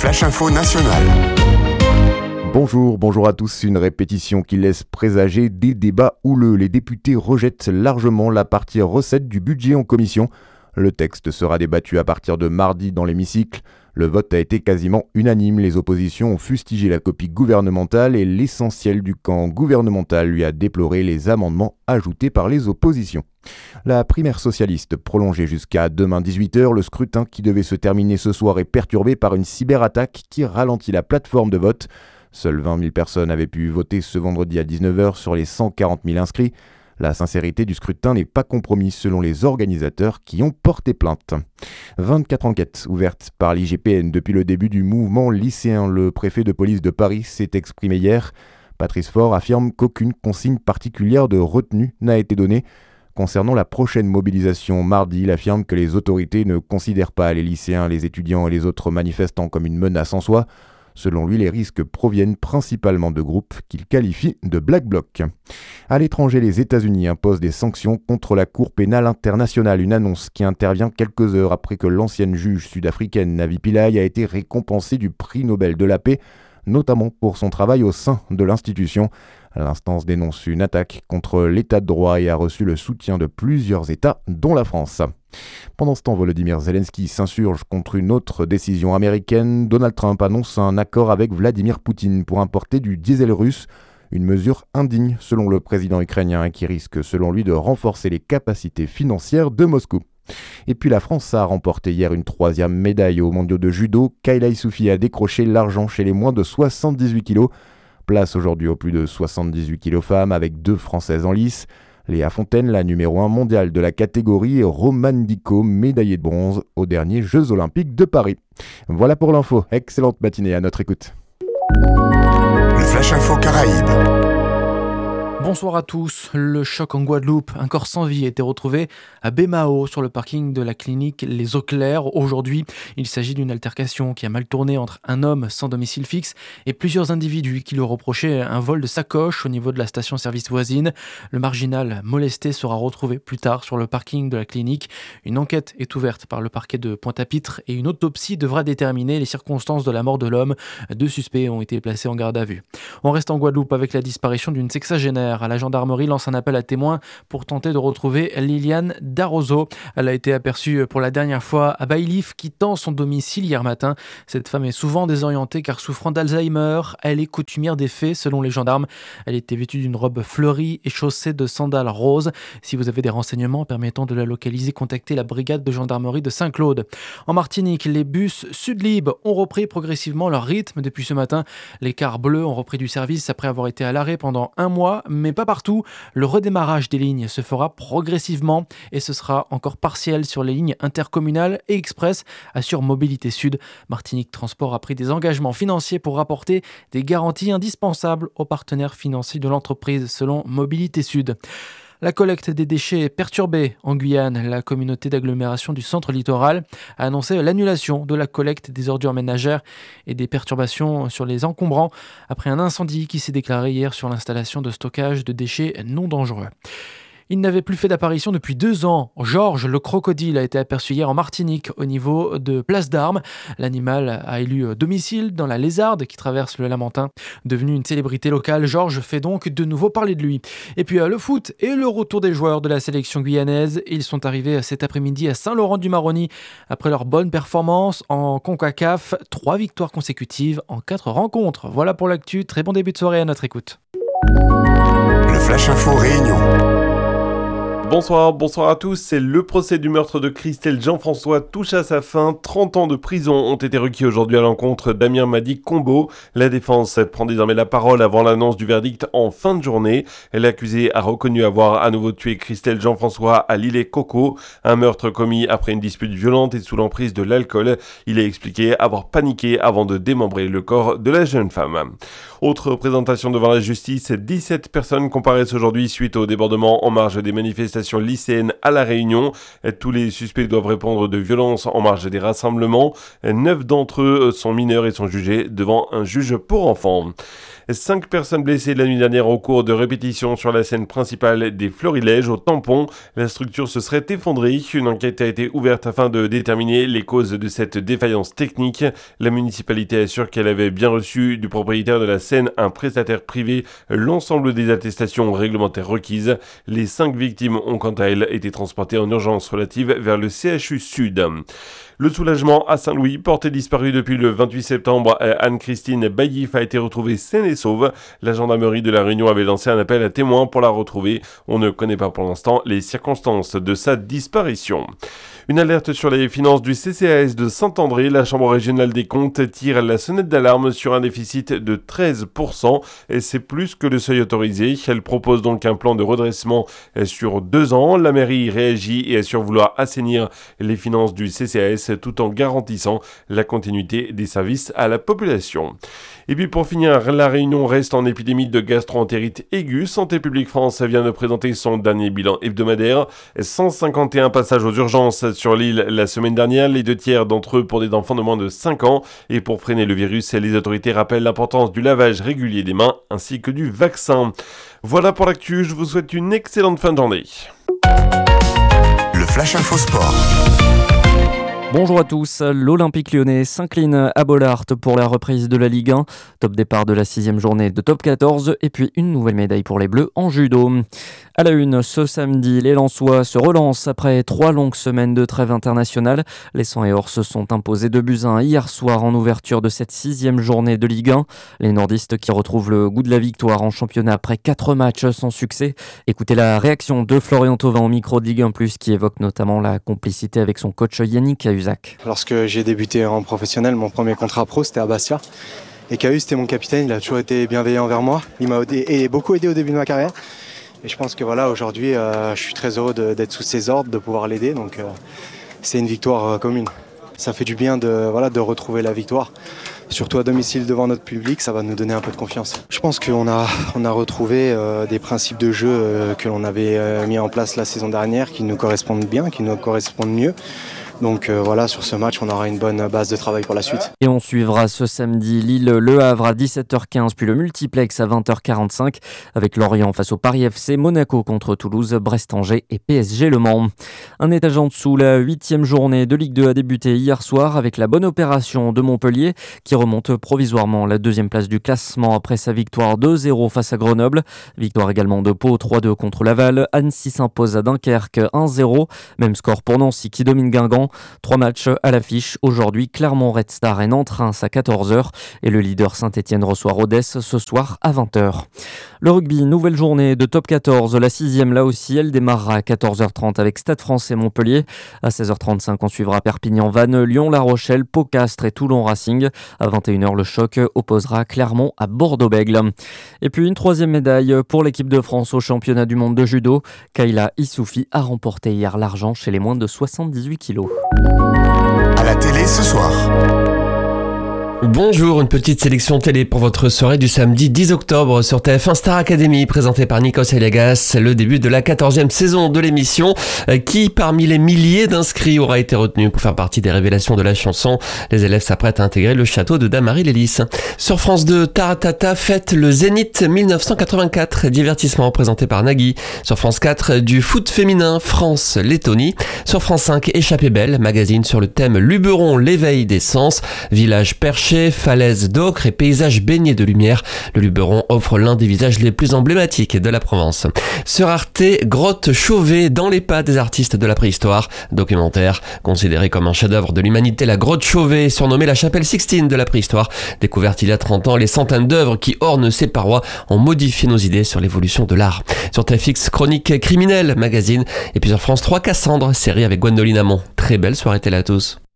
Flash Info National. Bonjour à tous. Une répétition qui laisse présager des débats houleux. Les députés rejettent largement la partie recettes du budget en commission. Le texte sera débattu à partir de mardi dans l'hémicycle. Le vote a été quasiment unanime. Les oppositions ont fustigé la copie gouvernementale et l'essentiel du camp gouvernemental lui a déploré les amendements ajoutés par les oppositions. La primaire socialiste prolongée jusqu'à demain 18h, le scrutin qui devait se terminer ce soir est perturbé par une cyberattaque qui ralentit la plateforme de vote. Seules 20 000 personnes avaient pu voter ce vendredi à 19h sur les 140 000 inscrits. La sincérité du scrutin n'est pas compromise selon les organisateurs qui ont porté plainte. 24 enquêtes ouvertes par l'IGPN depuis le début du mouvement lycéen. Le préfet de police de Paris s'est exprimé hier. Patrice Faure affirme qu'aucune consigne particulière de retenue n'a été donnée. Concernant la prochaine mobilisation mardi, il affirme que les autorités ne considèrent pas les lycéens, les étudiants et les autres manifestants comme une menace en soi. Selon lui, les risques proviennent principalement de groupes qu'il qualifie de Black Bloc. À l'étranger, les États-Unis imposent des sanctions contre la Cour pénale internationale, une annonce qui intervient quelques heures après que l'ancienne juge sud-africaine Navi Pillay a été récompensée du prix Nobel de la paix, notamment pour son travail au sein de l'institution. L'instance dénonce une attaque contre l'état de droit et a reçu le soutien de plusieurs États, dont la France. Pendant ce temps, Volodymyr Zelensky s'insurge contre une autre décision américaine. Donald Trump annonce un accord avec Vladimir Poutine pour importer du diesel russe, une mesure indigne selon le président ukrainien qui risque selon lui de renforcer les capacités financières de Moscou. Et puis la France a remporté hier une 3e médaille aux mondiaux de judo. Kayla Issoufi a décroché l'argent chez les moins de 78 kg. Place aujourd'hui aux plus de 78 kg femmes avec 2 Françaises en lice. Léa Fontaine, la numéro 1 mondiale de la catégorie, et Romane Dico, médaillée de bronze aux derniers Jeux Olympiques de Paris. Voilà pour l'info. Excellente matinée à notre écoute. Le Flash Info Caraïbes. Bonsoir à tous. Le choc en Guadeloupe. Un corps sans vie a été retrouvé à Baie-Mahault sur le parking de la clinique Les Eaux Claires. Aujourd'hui, il s'agit d'une altercation qui a mal tourné entre un homme sans domicile fixe et plusieurs individus qui lui reprochaient un vol de sacoche au niveau de la station-service voisine. Le marginal molesté sera retrouvé plus tard sur le parking de la clinique. Une enquête est ouverte par le parquet de Pointe-à-Pitre et une autopsie devra déterminer les circonstances de la mort de l'homme. 2 suspects ont été placés en garde à vue. On reste en Guadeloupe avec la disparition d'une sexagénaire. La gendarmerie lance un appel à témoins pour tenter de retrouver Liliane Darozo. Elle a été aperçue pour la dernière fois à Baillif, quittant son domicile hier matin. Cette femme est souvent désorientée car souffrant d'Alzheimer. Elle est coutumière des faits selon les gendarmes. Elle était vêtue d'une robe fleurie et chaussée de sandales roses. Si vous avez des renseignements permettant de la localiser, contactez la brigade de gendarmerie de Saint-Claude. En Martinique, les bus Sudlib ont repris progressivement leur rythme depuis ce matin. Les cars bleus ont repris du service après avoir été à l'arrêt pendant un mois, mais pas partout. Le redémarrage des lignes se fera progressivement et ce sera encore partiel sur les lignes intercommunales et express, assure Mobilité Sud. Martinique Transport a pris des engagements financiers pour apporter des garanties indispensables aux partenaires financiers de l'entreprise, selon Mobilité Sud. La collecte des déchets est perturbée en Guyane. La communauté d'agglomération du centre littoral a annoncé l'annulation de la collecte des ordures ménagères et des perturbations sur les encombrants après un incendie qui s'est déclaré hier sur l'installation de stockage de déchets non dangereux. Il n'avait plus fait d'apparition depuis 2 ans. Georges, le crocodile, a été aperçu hier en Martinique au niveau de Place d'Armes. L'animal a élu domicile dans la Lézarde qui traverse le Lamentin. Devenu une célébrité locale, Georges fait donc de nouveau parler de lui. Et puis le foot et le retour des joueurs de la sélection guyanaise. Ils sont arrivés cet après-midi à Saint-Laurent-du-Maroni après leur bonne performance en CONCACAF. 3 victoires consécutives en 4 rencontres. Voilà pour l'actu. Très bon début de soirée à notre écoute. Le Flash Info Réunion. Bonsoir à tous. C'est le procès du meurtre de Christelle Jean-François touche à sa fin. 30 ans de prison ont été requis aujourd'hui à l'encontre d'Amir Madi Combo. La défense prend désormais la parole avant l'annonce du verdict en fin de journée. L'accusé a reconnu avoir à nouveau tué Christelle Jean-François à l'îlet Coco. Un meurtre commis après une dispute violente et sous l'emprise de l'alcool. Il a expliqué avoir paniqué avant de démembrer le corps de la jeune femme. Autre présentation devant la justice, 17 personnes comparaissent aujourd'hui suite au débordement en marge des manifestations manifestation lycéenne à La Réunion. Tous les suspects doivent répondre de violences en marge des rassemblements. 9 d'entre eux sont mineurs et sont jugés devant un juge pour enfants. 5 personnes blessées la nuit dernière au cours de répétitions sur la scène principale des Florilèges au Tampon. La structure se serait effondrée. Une enquête a été ouverte afin de déterminer les causes de cette défaillance technique. La municipalité assure qu'elle avait bien reçu du propriétaire de la scène, un prestataire privé, l'ensemble des attestations réglementaires requises. Les 5 victimes ont quant à elles été transportées en urgence relative vers le CHU Sud. Le soulagement à Saint-Louis, portée disparue depuis le 28 septembre, Anne-Christine Baillif a été retrouvée saine et sauve. La gendarmerie de La Réunion avait lancé un appel à témoins pour la retrouver. On ne connaît pas pour l'instant les circonstances de sa disparition. Une alerte sur les finances du CCAS de Saint-André. La Chambre régionale des comptes tire la sonnette d'alarme sur un déficit de 13%. Et c'est plus que le seuil autorisé. Elle propose donc un plan de redressement sur 2 ans. La mairie réagit et assure vouloir assainir les finances du CCAS tout en garantissant la continuité des services à la population. Et puis pour finir, La Réunion reste en épidémie de gastro-entérite aiguë. Santé publique France vient de présenter son dernier bilan hebdomadaire. 151 passages aux urgences sur l'île la semaine dernière, les 2 tiers d'entre eux pour des enfants de moins de 5 ans. Et pour freiner le virus, les autorités rappellent l'importance du lavage régulier des mains ainsi que du vaccin. Voilà pour l'actu, je vous souhaite une excellente fin de journée. Le Flash Info Sport. Bonjour à tous, l'Olympique lyonnais s'incline à Bollaert pour la reprise de la Ligue 1. Top départ de la 6e journée de top 14 et puis une nouvelle médaille pour les Bleus en judo. À la une, ce samedi, les Lensois se relancent après 3 longues semaines de trêve internationale. Les 100 et or se sont imposés 2-1 hier soir en ouverture de cette 6e journée de Ligue 1. Les nordistes qui retrouvent le goût de la victoire en championnat après 4 matchs sans succès. Écoutez la réaction de Florian Thauvin au micro de Ligue 1+, qui évoque notamment la complicité avec son coach Yannick Cahuzac. Lorsque j'ai débuté en professionnel, mon premier contrat pro, c'était à Bastia. Et Cahus, c'était mon capitaine, il a toujours été bienveillant envers moi. Il m'a beaucoup aidé au début de ma carrière. Et je pense que voilà, aujourd'hui, je suis très heureux d'être sous ses ordres, de pouvoir l'aider. Donc c'est une victoire commune. Ça fait du bien de retrouver la victoire. Surtout à domicile devant notre public, ça va nous donner un peu de confiance. Je pense qu'on a retrouvé des principes de jeu que l'on avait mis en place la saison dernière, qui nous correspondent bien, qui nous correspondent mieux. Donc voilà, sur ce match, on aura une bonne base de travail pour la suite. Et on suivra ce samedi Lille-Le Havre à 17h15, puis le multiplex à 20h45 avec Lorient face au Paris FC, Monaco contre Toulouse, Brest-Angers et PSG Le Mans. Un étage en dessous, la 8e journée de Ligue 2 a débuté hier soir avec la bonne opération de Montpellier qui remonte provisoirement la 2e place du classement après sa victoire 2-0 face à Grenoble. Victoire également de Pau 3-2 contre Laval. Annecy s'impose à Dunkerque 1-0. Même score pour Nancy qui domine Guingamp. 3 matchs à l'affiche. Aujourd'hui, Clermont Red Star et Nantes-Reims à 14h. Et le leader Saint-Etienne reçoit Rodez ce soir à 20h. Le rugby, nouvelle journée de top 14. La 6e, là aussi, elle démarrera à 14h30 avec Stade Français Montpellier. À 16h35, on suivra Perpignan-Vannes, Lyon-La Rochelle, Pau-Castres et Toulon Racing. À 21h, le choc opposera Clermont à Bordeaux-Bègles. Et puis une 3e médaille pour l'équipe de France au championnat du monde de judo. Kayla Issoufi a remporté hier l'argent chez les moins de 78 kilos. À la télé ce soir. Bonjour, une petite sélection télé pour votre soirée du samedi 10 octobre sur TF1 Star Academy, présentée par Nikos Aliagas, le début de la 14e saison de l'émission. Qui, parmi les milliers d'inscrits, aura été retenu pour faire partie des révélations de la chanson? Les élèves s'apprêtent à intégrer le château de Damary-Lélis. Sur France 2, Taratata fête le Zénith 1984, divertissement présenté par Nagui. Sur France 4, du foot féminin, France-Lettonie. Sur France 5, Échappée belle, magazine sur le thème Luberon, l'éveil des sens, village perché, falaises d'ocre et paysages baignés de lumière. Le Luberon offre l'un des visages les plus emblématiques de la Provence. Sur Arte, grotte Chauvet dans les pas des artistes de la préhistoire. Documentaire, considéré comme un chef-d'œuvre de l'humanité, la grotte Chauvet, surnommée la chapelle Sixtine de la préhistoire. Découverte il y a 30 ans, les centaines d'œuvres qui ornent ses parois ont modifié nos idées sur l'évolution de l'art. Sur TFX, chronique criminelle, magazine. Et puis sur France 3, Cassandre, série avec Gwendoline Amon. Très belle soirée télé à tous.